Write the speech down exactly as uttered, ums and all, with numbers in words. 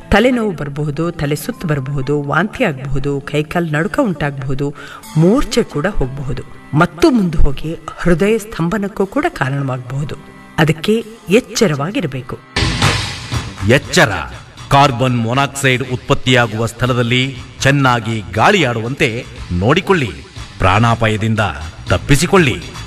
ತಲೆನೋವು ಬರಬಹುದು, ತಲೆ ಸುತ್ತು ಬರಬಹುದು, ವಾಂತಿ ಆಗಬಹುದು, ಕೈಕಾಲು ನಡುಕ ಉಂಟಾಗಬಹುದು, ಮೂರ್ಛೆ ಕೂಡ ಹೋಗಬಹುದು ಮತ್ತು ಮುಂದೆ ಹೋಗಿ ಹೃದಯ ಸ್ತಂಭನಕ್ಕೂ ಕೂಡ ಕಾರಣವಾಗಬಹುದು. ಅದಕ್ಕೆ ಎಚ್ಚರವಾಗಿರಬೇಕು. ಎಚ್ಚರ. ಕಾರ್ಬನ್ ಮೊನಾಕ್ಸೈಡ್ ಉತ್ಪತ್ತಿಯಾಗುವ ಸ್ಥಳದಲ್ಲಿ ಚೆನ್ನಾಗಿ ಗಾಳಿಯಾಡುವಂತೆ ನೋಡಿಕೊಳ್ಳಿ. ಪ್ರಾಣಾಪಾಯದಿಂದ ತಪ್ಪಿಸಿಕೊಳ್ಳಿ.